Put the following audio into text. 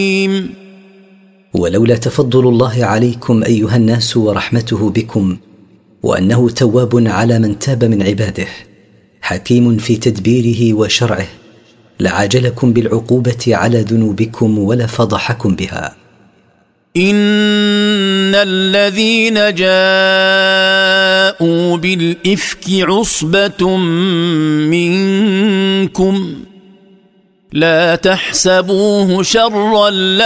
ولولا تفضل الله عليكم أيها الناس ورحمته بكم وأنه تواب على من تاب من عباده حكيم في تدبيره وشرعه لعاجلكم بالعقوبة على ذنوبكم ولفضحكم بها. إن الذين جاءوا بالإفك عصبة منكم لا تحسبوه شرا